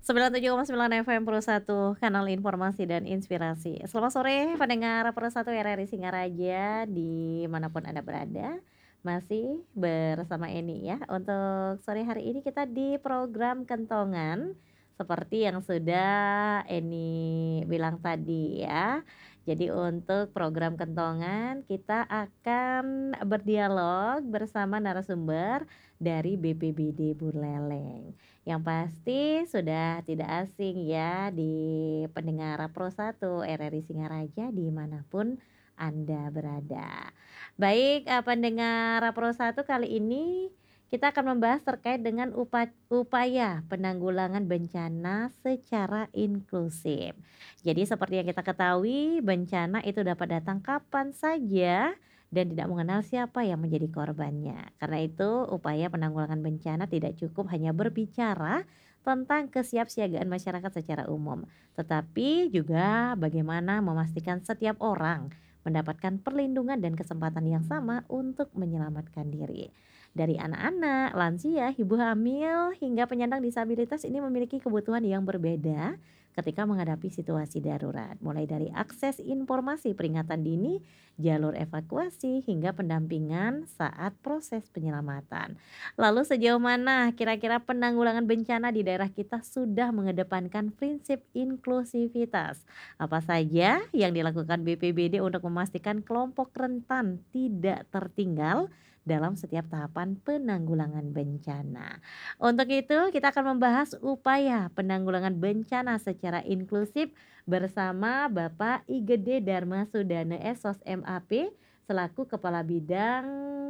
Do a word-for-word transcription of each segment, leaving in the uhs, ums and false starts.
sembilan puluh tujuh koma sembilan F M Pro satu, kanal informasi dan inspirasi. Selamat sore pendengar Pro satu R R I Singaraja dimanapun Anda berada. Masih bersama Eni ya. Untuk sore hari ini kita di program Kentongan seperti yang sudah Eni bilang tadi ya. Jadi untuk program Kentongan kita akan berdialog bersama narasumber dari B P B D Buleleng. Yang pasti sudah tidak asing ya di pendengar Pro satu R R I Singaraja dimanapun Anda berada. Baik, eee, pendengar Pro satu kali ini kita akan membahas terkait dengan upa upaya penanggulangan bencana secara inklusif. Jadi seperti yang kita ketahui bencana itu dapat datang kapan saja dan tidak mengenal siapa yang menjadi korbannya. Karena itu upaya penanggulangan bencana tidak cukup hanya berbicara tentang kesiapsiagaan masyarakat secara umum, tetapi juga bagaimana memastikan setiap orang mendapatkan perlindungan dan kesempatan yang sama untuk menyelamatkan diri. Dari anak-anak, lansia, ibu hamil, hingga penyandang disabilitas ini memiliki kebutuhan yang berbeda ketika menghadapi situasi darurat. Mulai dari akses informasi peringatan dini, jalur evakuasi, hingga pendampingan saat proses penyelamatan. Lalu sejauh mana kira-kira penanggulangan bencana di daerah kita sudah mengedepankan prinsip inklusivitas? Apa saja yang dilakukan B P B D untuk memastikan kelompok rentan tidak tertinggal dalam setiap tahapan penanggulangan bencana? Untuk itu kita akan membahas upaya penanggulangan bencana secara inklusif bersama Bapak Igede Dharma Sudana S O S M A P selaku Kepala Bidang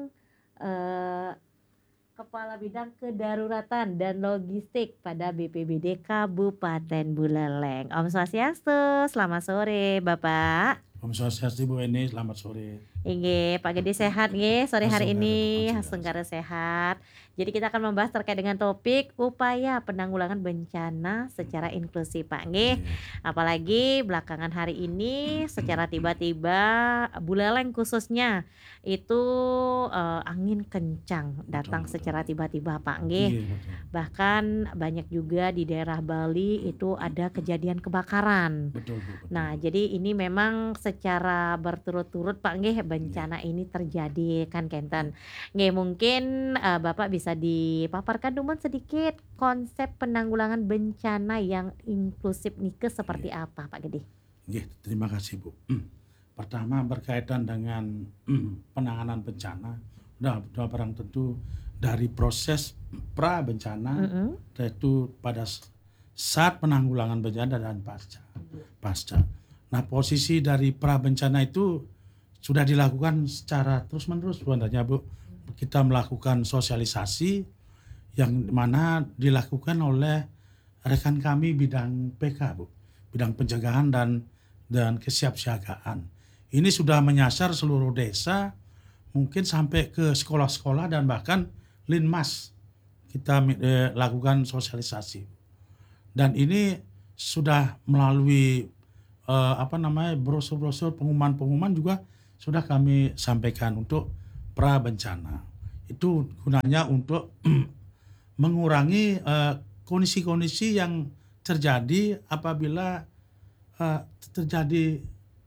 eee, Kepala Bidang Kedaruratan dan Logistik pada B P B D Kabupaten Buleleng. Om Swastiastu, selamat sore Bapak. Om Swastiastu Bu Eni, selamat sore. Inggih, Pak Gede sehat nggih sore hari Asungkara Bu, ini? Asungkara. Hasunggara sehat. Jadi kita akan membahas terkait dengan topik upaya penanggulangan bencana secara inklusif Pak nggih. Iya. Apalagi belakangan hari ini secara tiba-tiba Buleleng khususnya itu, eee, angin kencang datang Betul, secara betul. tiba-tiba Pak nggih. Iya, betul. Bahkan banyak juga di daerah Bali itu ada kejadian kebakaran. Betul Bu, betul. Nah jadi ini memang secara berturut-turut Pak nggih Iya. bencana ini terjadi kan kenten. Nggih mungkin, eee, Bapak bisa dipaparkan duman sedikit konsep penanggulangan bencana yang inklusif nike seperti Iya. apa Pak Gede? Nggih, terima kasih Bu. Pertama berkaitan dengan penanganan bencana, udah udah barang tentu dari proses pra bencana, Mhm. yaitu pada saat penanggulangan bencana dan pasca. Pasca. Nah posisi dari pra bencana itu sudah dilakukan secara terus-menerus sebenarnya Bu. Kita melakukan sosialisasi yang mana dilakukan oleh rekan kami bidang P K Bu, bidang pencegahan dan dan kesiapsiagaan. Ini sudah menyasar seluruh desa, mungkin sampai ke sekolah-sekolah dan bahkan Linmas kita eee, lakukan sosialisasi. Dan ini sudah melalui, eee, apa namanya, brosur-brosur pengumuman-pengumuman juga sudah kami sampaikan untuk pra bencana. Itu gunanya untuk mengurangi, eee, kondisi-kondisi yang terjadi apabila, eee, terjadi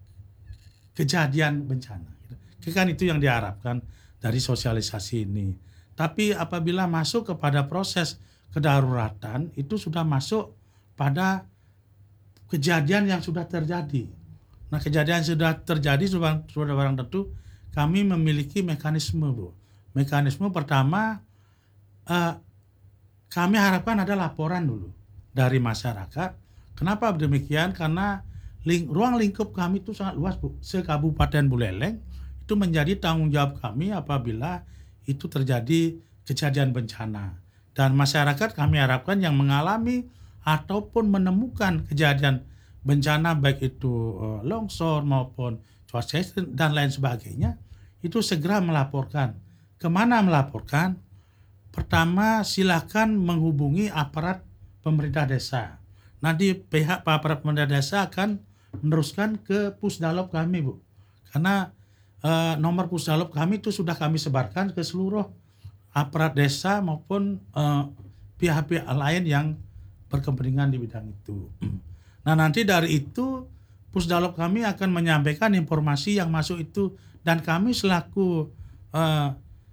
kejadian bencana gitu. Kan itu yang diharapkan dari sosialisasi ini. Tapi apabila masuk kepada proses kedaruratan itu sudah masuk pada kejadian yang sudah terjadi. Nah kejadian sudah terjadi sudah sudah barang tentu kami memiliki mekanisme Bu. Mekanisme pertama, eee, kami harapkan ada laporan dulu dari masyarakat. Kenapa demikian? Karena ling ruang lingkup kami itu sangat luas Bu, se-Kabupaten Buleleng itu menjadi tanggung jawab kami apabila itu terjadi kejadian bencana. Dan masyarakat kami harapkan yang mengalami ataupun menemukan kejadian bencana baik itu, eee, longsor maupun cuaca ekstrem dan lain sebagainya, itu segera melaporkan. Ke mana melaporkan? Pertama silakan menghubungi aparat pemerintah desa. Nanti pihak aparat pemerintah desa akan meneruskan ke Pusdalob kami Bu. Karena, eee, nomor Pusdalob kami itu sudah kami sebarkan ke seluruh aparat desa maupun, eee, pihak-pihak lain yang berkepentingan di bidang itu. Nah, nanti dari itu Pusdalop kami akan menyampaikan informasi yang masuk itu, dan kami selaku uh,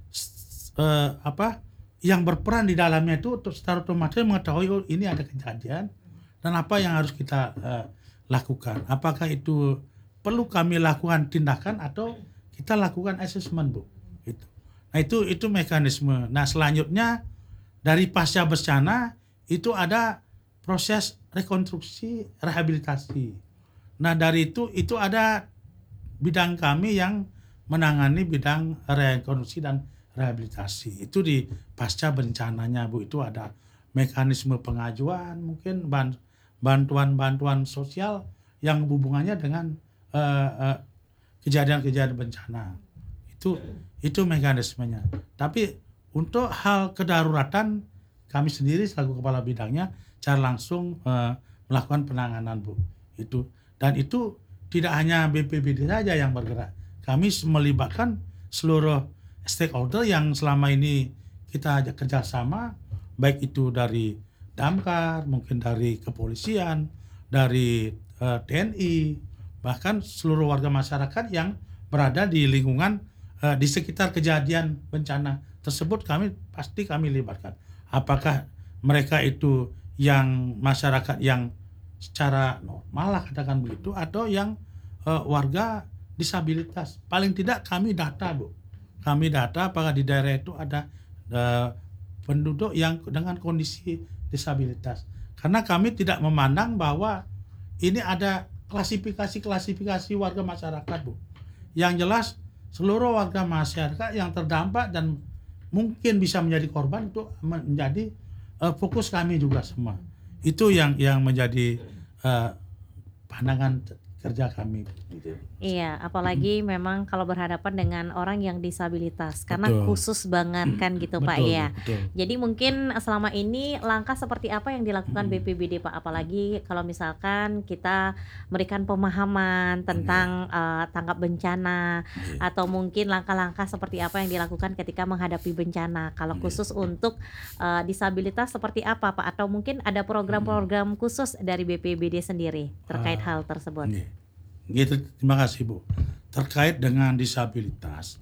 uh, apa yang berperan di dalamnya itu secara otomatis mengetahui oh, ini ada kejadian dan apa yang harus kita uh, lakukan. Apakah itu perlu kami lakukan tindakan atau kita lakukan asesmen, Bu. Itu. Nah, itu itu mekanisme. Nah, selanjutnya dari pasca bencana itu ada proses rekonstruksi rehabilitasi. Nah, dari itu itu ada bidang kami yang menangani bidang rekonstruksi dan rehabilitasi. Itu di pasca bencananya, Bu. Itu ada mekanisme pengajuan, mungkin bantuan-bantuan sosial yang hubungannya dengan uh, uh, kejadian-kejadian bencana. Itu itu mekanismenya. Tapi untuk hal kedaruratan kami sendiri selaku kepala bidangnya cara langsung uh, melakukan penanganan, Bu. Itu dan itu tidak hanya B P B D saja yang bergerak. Kami melibatkan seluruh stakeholder yang selama ini kita ajak kerjasama, baik itu dari Damkar, mungkin dari kepolisian, dari uh, T N I, bahkan seluruh warga masyarakat yang berada di lingkungan uh, di sekitar kejadian bencana tersebut kami pasti kami libatkan. Apakah mereka itu yang masyarakat yang secara normal lah katakan begitu, atau yang uh, warga disabilitas. Paling tidak kami data, Bu. Kami data apakah di daerah itu ada uh, penduduk yang dengan kondisi disabilitas. Karena kami tidak memandang bahwa ini ada klasifikasi-klasifikasi warga masyarakat, Bu. Yang jelas seluruh warga masyarakat yang terdampak dan mungkin bisa menjadi korban itu menjadi uh, fokus kami juga semua. Itu yang yang menjadi uh, pandangan kerja kami. Gitu. Iya, apalagi hmm. memang kalau berhadapan dengan orang yang disabilitas, karena Betul. khusus banget kan gitu Pak Betul, ya. betul. Jadi mungkin selama ini langkah seperti apa yang dilakukan Hmm. B P B D Pak? Apalagi kalau misalkan kita memberikan pemahaman tentang uh, tanggap bencana, Yeah. atau mungkin langkah-langkah seperti apa yang dilakukan ketika menghadapi bencana. Kalau Yeah. khusus untuk uh, disabilitas seperti apa Pak? Atau mungkin ada program-program khusus dari B P B D sendiri terkait Ah, hal tersebut? yeah. Gitu, terima kasih, Bu. Terkait dengan disabilitas,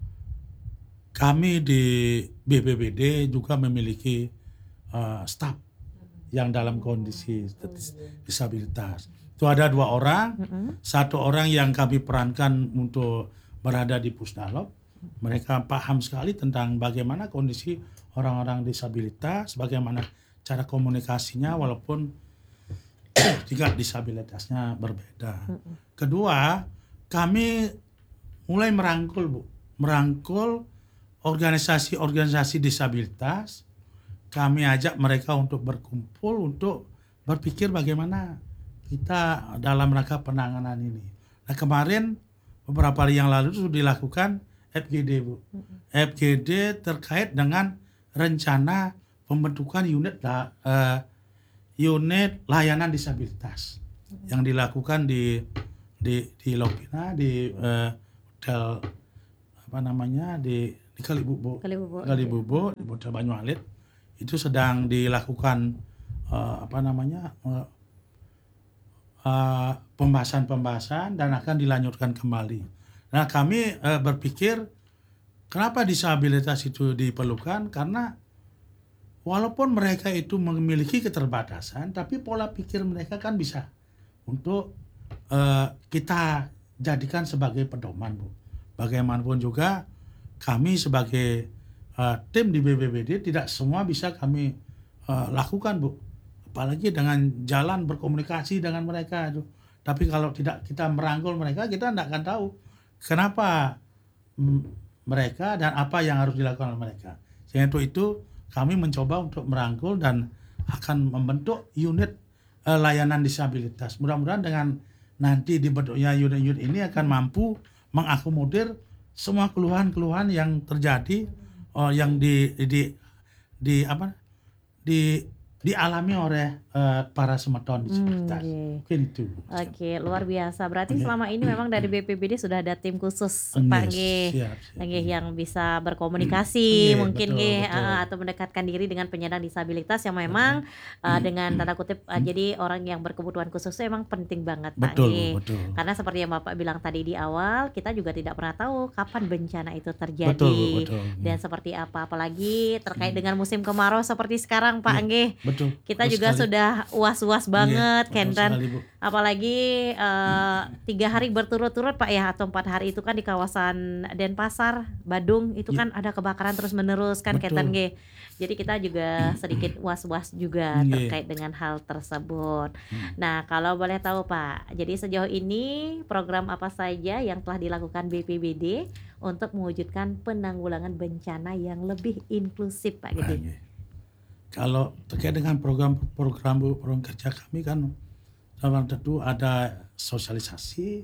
kami di B P B D juga memiliki uh, staf yang dalam kondisi disabilitas. Itu ada dua orang, Mm-mm. satu orang yang kami perankan untuk berada di Pusdalop. Mereka paham sekali tentang bagaimana kondisi orang-orang disabilitas, bagaimana cara komunikasinya walaupun tingkat disabilitasnya berbeda. Kedua, kami mulai merangkul, Bu. Merangkul organisasi-organisasi disabilitas. Kami ajak mereka untuk berkumpul, untuk berpikir bagaimana kita dalam rangka penanganan ini. Nah, kemarin beberapa hari yang lalu sudah dilakukan F G D, Bu. F G D terkait dengan rencana pembentukan unit uh, unit layanan disabilitas yang dilakukan di di di Lopina, di uh, hotel apa namanya di di Kalibubo, Kalibubo. Kalibubo di Hotel Banyualit. Itu sedang dilakukan uh, apa namanya uh, uh, pembahasan-pembahasan dan akan dilanjutkan kembali. Nah, kami uh, berpikir kenapa disabilitas itu diperlukan, karena walaupun mereka itu memiliki keterbatasan, tapi pola pikir mereka kan bisa untuk uh, kita jadikan sebagai pedoman, Bu. Bagaimanapun juga kami sebagai uh, tim di B P B D tidak semua bisa kami uh, lakukan, Bu. Apalagi dengan jalan berkomunikasi dengan mereka itu. Tapi kalau tidak kita merangkul mereka, kita tidak akan tahu kenapa m- mereka dan apa yang harus dilakukan oleh mereka. Sehingga itu itu kami mencoba untuk merangkul dan akan membentuk unit uh, layanan disabilitas. Mudah-mudahan dengan nanti dibentuknya unit-unit ini akan mampu mengakomodir semua keluhan-keluhan yang terjadi, uh, yang di di di apa di dialami oleh uh, para semeton Hmm, disabilitas. oke. Mungkin itu. Oke, luar biasa. Berarti Oke. selama ini memang dari B P B D sudah ada tim khusus, Pak Nggih, nggih. siap siap, Nggih, nggih. yang bisa berkomunikasi Nggih, mungkin betul nggih, betul. heeh, atau mendekatkan diri dengan penyandang disabilitas yang Betul. memang, eee, dengan tanda kutip, eee, jadi orang yang berkebutuhan khusus itu emang penting banget, Pak Betul Bu, nggih. betul. Karena seperti yang Bapak bilang tadi di awal, kita juga tidak pernah tahu kapan bencana itu Betul Bu, terjadi betul. dan Nggih. seperti apa. Apalagi terkait dengan musim kemarau seperti sekarang, Pak Iya, nggih. betul, Kita betul juga sekali. sudah was-was Nggih, banget betul Kenten. sekali Bu. Apalagi, eee, tiga hari berturut-turut Pak ya atau empat hari itu kan di kawasan Denpasar, Badung itu Iya. kan ada kebakaran terus-menerus kan Keten Betul. nggih. Jadi kita juga sedikit was-was juga Nggih. terkait dengan hal tersebut. Hmm. Nah, kalau boleh tahu Pak, jadi sejauh ini program apa saja yang telah dilakukan B P B D untuk mewujudkan penanggulangan bencana yang lebih inklusif Pak Ah, Gede? nggih. Kalau terkait dengan program-program Bu, program kerja kami kan pertama tentu ada sosialisasi,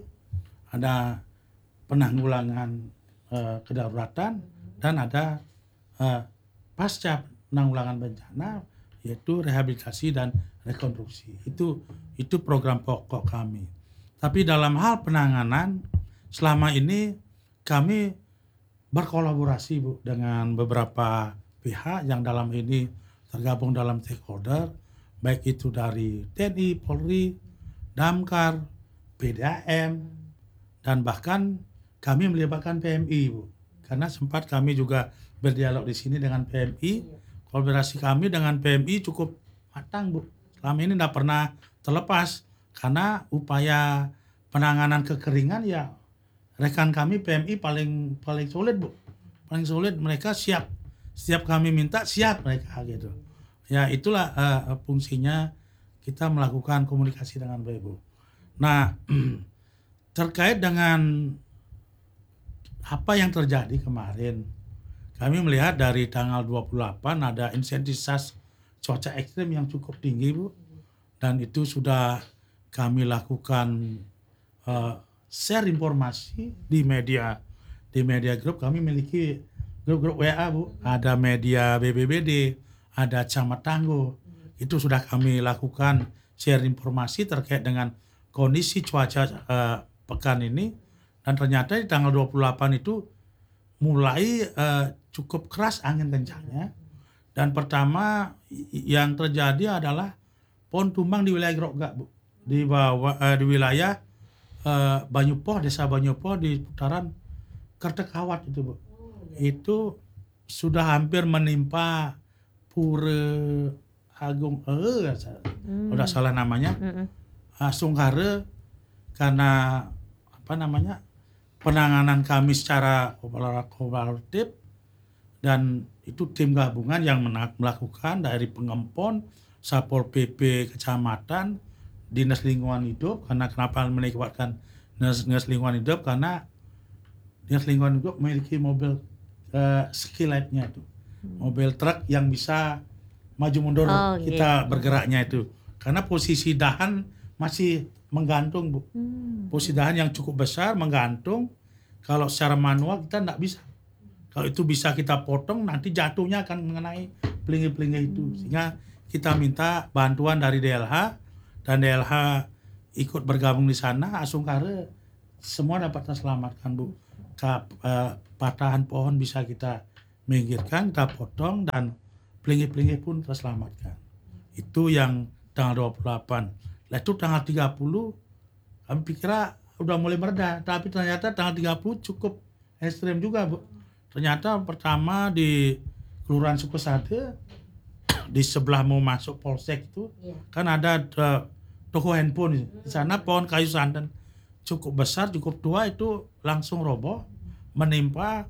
ada penanggulangan, eee, kedaruratan dan ada, eee, pasca penanggulangan bencana yaitu rehabilitasi dan rekonstruksi. Itu itu program pokok kami. Tapi dalam hal penanganan selama ini kami berkolaborasi Bu dengan beberapa pihak yang dalam ini tergabung dalam stakeholder, baik itu dari T N I, Polri, Damkar, P D A M, dan bahkan kami melibatkan P M I Bu. Karena sempat kami juga berdialog di sini dengan P M I, kolaborasi kami dengan P M I cukup matang Bu. Selama ini enggak pernah terlepas karena upaya penanganan kekeringan ya rekan kami P M I paling paling solid Bu. Paling solid, mereka siap. Setiap kami minta siap mereka gitu. Ya itulah, eee, fungsinya kita melakukan komunikasi dengan baik Bu. Nah, terkait dengan apa yang terjadi kemarin, kami melihat dari tanggal dua puluh delapan ada intensitas cuaca ekstrem yang cukup tinggi Bu, dan itu sudah kami lakukan, eee, share informasi di media di media grup. Kami memiliki grup-grup W A Bu, ada media B P B D, ada Camat Tangguh. Itu sudah kami lakukan share informasi terkait dengan kondisi cuaca, eee, pekan ini, dan ternyata di tanggal dua puluh delapan itu mulai, eee, cukup keras angin kencangnya. Dan pertama yang terjadi adalah pohon tumbang di wilayah Grogak Bu, di bawah eee, di wilayah, eee, Banyupoh, Desa Banyupoh di putaran Kertekawat itu Bu. Itu sudah hampir menimpa Pura Agung, eee, kalau nggak Mmm. salah namanya, Mhm. eee, Sungkare, karena apa namanya, penanganan kami secara kolaboratif dan itu tim gabungan yang mena melakukan dari Pengempon, Satpol P P kecamatan, Dinas Lingkungan Hidup. Karena kenapa melibatkan Dinas Dinas Lingkungan Hidup, karena Dinas Lingkungan Hidup memiliki mobil, eee, Skilite-nya itu. Mobil truk yang bisa maju mundur Oh, nggih. kita bergeraknya itu. Karena posisi dahan masih menggantung Bu. Mmm. Posisi dahan yang cukup besar menggantung, kalau secara manual kita nggak bisa. Kalau itu bisa kita potong nanti jatuhnya akan mengenai pelinggih-pelinggih itu. Sehingga kita minta bantuan dari D L H dan D L H ikut bergabung di sana, Asungkare semua dapat terselamatkan Bu. Kap, eee, patahan pohon bisa kita minggirkan, kita potong dan pelinggih-pelinggih pun terselamatkan. Itu yang tanggal dua puluh delapan. Lah itu tanggal tiga puluh kami pikir udah mulai mereda, tapi ternyata tanggal tiga puluh cukup ekstrem juga Bu. Ternyata pertama di Kelurahan Sukosade di sebelah mau masuk polsek itu kan ada, eee, toko handphone di sana, pohon kayu sandan cukup besar, cukup tua itu langsung roboh menimpa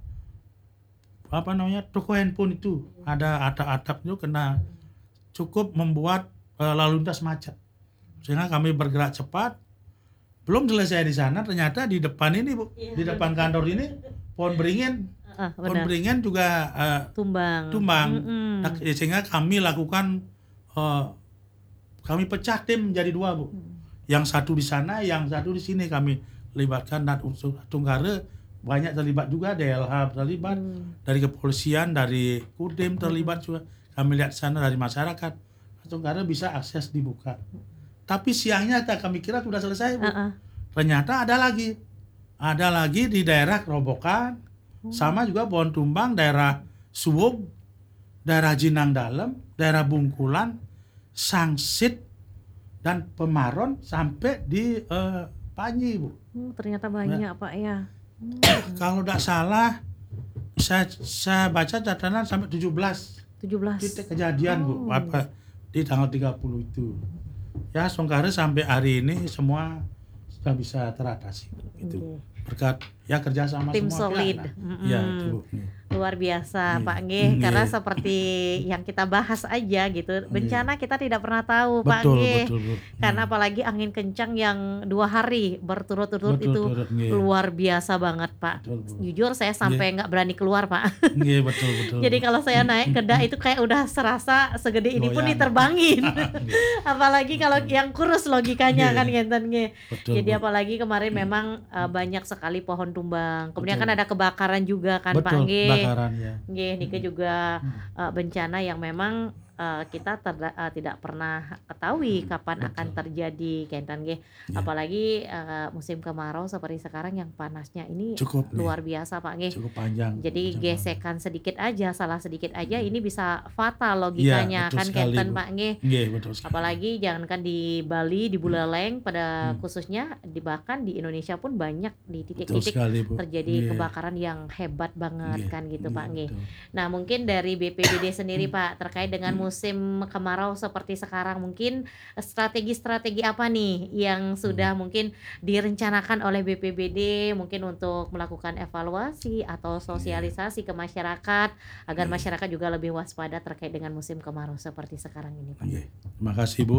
apa namanya, toko handphone itu. Ada atap-atap itu kena, cukup membuat, eee, lalu lintas macet. Sehingga kami bergerak cepat. Belum selesai di sana ternyata di depan ini Bu, di depan kantor ini pohon beringin. Heeh, Pohon benar. beringin juga, eee, Tumbang. tumbang. Mhm. Nah, sehingga kami lakukan, eee, kami pecah tim menjadi dua Bu. Yang satu di sana, yang satu di sini kami libatkan, dan unsur Sungkare banyak terlibat juga, D L H terlibat, Mmm. dari kepolisian, dari Kodim terlibat juga. Kami lihat sana dari masyarakat. Songkara bisa akses dibuka. Tapi siangnya tak kami kira sudah selesai, Bu. Heeh. Ternyata ada lagi. Ada lagi di daerah Kerobokan, sama juga Pohon Tumbang, daerah Suwung, daerah Jinang Dalam, daerah Bungkulan, Sangsit, dan Pemaron sampai di eh, Panyi, Bu. Oh, ternyata banyak Pak ya. Kalau tidak salah, saya saya baca catatan sampai tujuh belas tujuh belas titik kejadian, Bu. Oh. Apa di tanggal tiga puluh itu. Ya, Songkara sampai hari ini semua sudah bisa teratasi, gitu. Oke. Berkat ya kerjasama Tim semua solid. pihak. Nah, Mm-mm. ya, itu, Bu. Luar biasa Iya. Pak Nggih, Nggih. karena seperti yang kita bahas aja gitu, bencana kita tidak pernah tahu Pak Betul, Nggih. betul, Bu. Karena Hmm. apalagi angin kencang yang dua hari berturut-turut Betul, itu turut, nggih. luar biasa banget Pak. Betul, Bu. Jujur saya sampai nggak berani keluar Pak. Nggih, betul, betul. Jadi kalau saya naik ke dak itu kayak udah serasa segede ini pun Goyang. diterbangin. Nggih, Apalagi kalau yang kurus logikanya Nggih. kan ngenten nggih. betul, Jadi Bu. apalagi kemarin memang uh, banyak sekali pohon tumbang. Kemudian Betul. kan ada kebakaran juga kan Pak Betul, Nggih. kebakaran ya. Nggih, niki juga uh, bencana yang memang uh, kita terda- uh, tidak pernah ketahui kapan Betul. akan terjadi kenten nggih. Ya. Apalagi uh, musim kemarau seperti sekarang yang panasnya ini Cukup nih. luar biasa Pak nggih. Cukup panjang. Jadi Panjang gesekan sedikit aja, salah sedikit aja ini bisa fatal Iya, logikanya betul kan sekali, kenten Bu. Pak nggih. Nggih, betul sekali. Apalagi jangankan di Bali, di Buleleng pada Hmm. khususnya, di bahkan di Indonesia pun banyak di Betul titik-titik sekali, Bu. terjadi Nggih. kebakaran yang hebat banget Nggih, kan gitu nggih, Pak nggih. betul. Nah mungkin dari B P B D sendiri Pak terkait dengan musim kemarau seperti sekarang, mungkin strategi-strategi apa nih yang sudah mungkin direncanakan oleh B P B D mungkin untuk melakukan evaluasi atau sosialisasi ke masyarakat agar Nggih. masyarakat juga lebih waspada terkait dengan musim kemarau seperti sekarang ini Pak. Nggih. Terima kasih, Bu.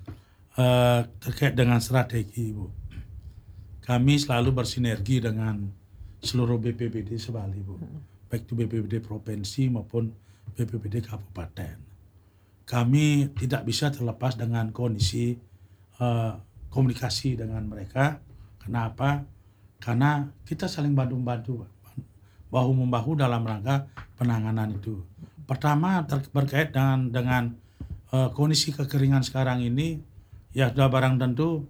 Eh, terkait dengan strategi, Bu. Kami selalu bersinergi dengan seluruh B P B D se-Bali, Bu. Baik itu B P B D provinsi maupun B P B D kabupaten. Kami tidak bisa terlepas dengan kondisi eh, komunikasi dengan mereka. Kenapa? Karena kita saling bantu-bantu, Pak. Bahu-membahu dalam rangka penanganan itu. Pertama ter- berkait dengan dengan eh, kondisi kekeringan sekarang ini, ya sudah barang tentu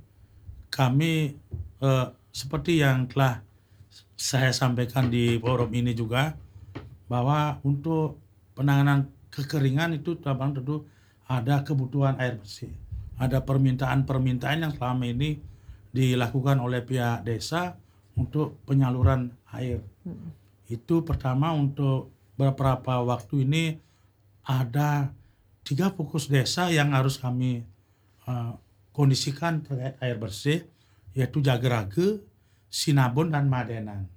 kami eh, seperti yang telah saya sampaikan di forum ini juga, bahwa untuk penanganan kekeringan itu sudah barang tentu ada kebutuhan air bersih. Ada permintaan-permintaan yang selama ini dilakukan oleh pihak desa untuk penyaluran air. Mm. Itu pertama, untuk beberapa waktu ini ada tiga fokus desa yang harus kami uh, kondisikan terkait air bersih, yaitu Jagerage, Sinabon, dan Madenan.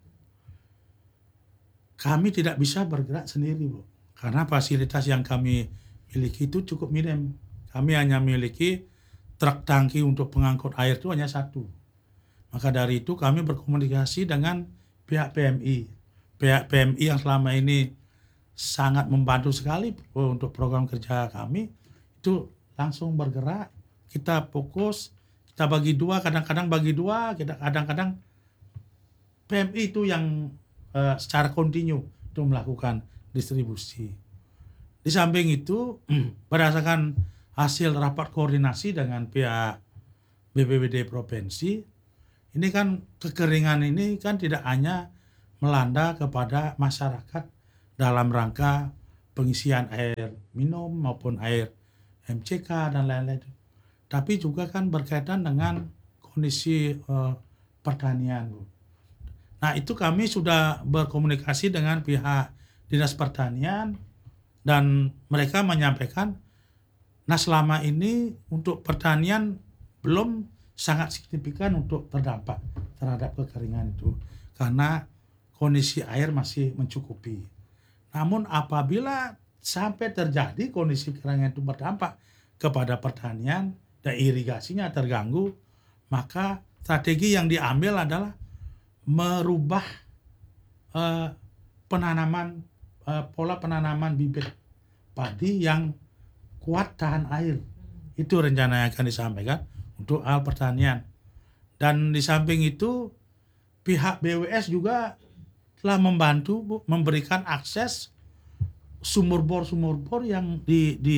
Kami tidak bisa bergerak sendiri, Bu, karena fasilitas yang kami miliki itu cukup minim. Kami hanya memiliki truk tangki untuk pengangkut air itu hanya satu. Maka dari itu kami berkomunikasi dengan pihak P M I. Pihak P M I yang selama ini sangat membantu sekali untuk program kerja kami, itu langsung bergerak. Kita fokus, kita bagi dua, kadang-kadang bagi dua, kita kadang-kadang P M I itu yang uh, secara kontinu itu melakukan distribusi. Di samping itu, berdasarkan hasil rapat koordinasi dengan pihak B P B D provinsi, ini kan kekeringan ini kan tidak hanya melanda kepada masyarakat dalam rangka pengisian air minum maupun air M C K dan lain-lain, tapi juga kan berkaitan dengan kondisi uh, pertanian, Bu. Nah, itu kami sudah berkomunikasi dengan pihak Dinas Pertanian dan mereka menyampaikan, nah selama ini untuk pertanian belum sangat signifikan untuk terdampak terhadap kekeringan itu karena kondisi air masih mencukupi. Namun apabila sampai terjadi kondisi kekeringan itu berdampak kepada pertanian dan irigasinya terganggu, maka strategi yang diambil adalah merubah uh, penanaman uh, pola penanaman bibit padi yang kuat tahan air. Itu rencana yang akan disampaikan untuk hal pertanian. Dan di samping itu pihak B W S juga telah membantu, Bu, memberikan akses sumur bor-sumur bor yang di, di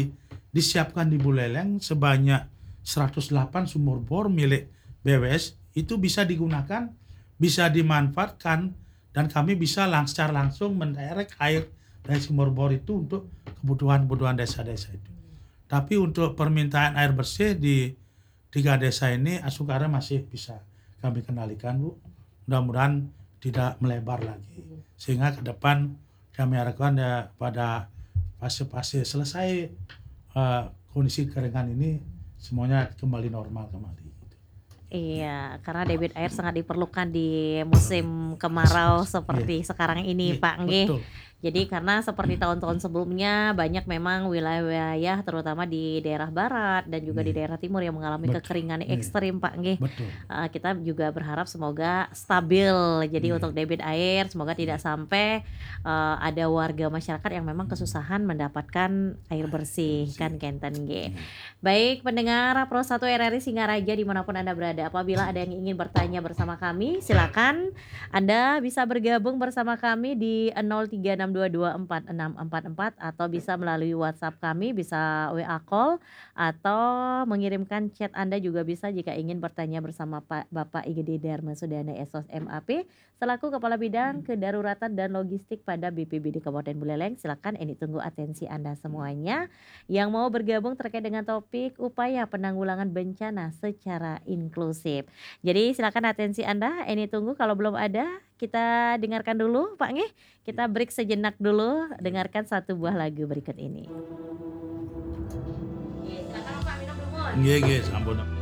disiapkan di Buleleng sebanyak seratus delapan sumur bor milik B W S itu bisa digunakan, bisa dimanfaatkan, dan kami bisa lang secara langsung mendirect air dari sumur bor itu untuk kebutuhan-kebutuhan desa-desa itu. Tapi untuk permintaan air bersih di tiga desa ini Asukara masih bisa kami kendalikan, Bu. Mudah-mudahan tidak melebar lagi. Sehingga ke depan kami harapkan ya pada fase-fase selesai uh, kondisi keringan ini semuanya kembali normal kembali. Iya, karena debit air sangat diperlukan di musim kemarau seperti Iya. sekarang ini, Iya, Pak, nggih. betul. Jadi karena seperti tahun-tahun sebelumnya banyak memang wilayah-wilayah terutama di daerah barat dan juga di Iya. daerah timur yang mengalami Betul. kekeringan Iya. ekstrim, Pak, nggih. Betul. Heeh, kita juga berharap semoga stabil. Jadi Iya. untuk debit air semoga tidak Iya. sampai uh, ada warga masyarakat yang memang kesusahan mendapatkan air bersih, kan kenten nggih. Iya. Baik, pendengar Pro satu R R I Singaraja dimanapun Anda berada, apabila ada yang ingin bertanya bersama kami, silakan Anda bisa bergabung bersama kami di nol tiga enam dua dua empat enam empat empat atau bisa melalui WhatsApp kami, bisa W A call atau mengirimkan chat Anda juga bisa jika ingin bertanya bersama Pak Bapak I G D Dharma Sudana S O S M A P selaku Kepala Bidang Kedaruratan dan Logistik pada B P B D Kabupaten Buleleng. Silakan, ini tunggu atensi Anda semuanya yang mau bergabung terkait dengan topik upaya penanggulangan bencana secara inklusif. Jadi silakan atensi Anda, ini tunggu. Kalau belum ada, kita dengarkan dulu, Pak, nggih. Kita break sejenak dulu, dengarkan satu buah lagu berikut ini. Nggih, silakan Pak, minum dulu. Nggih, nggih, sampun.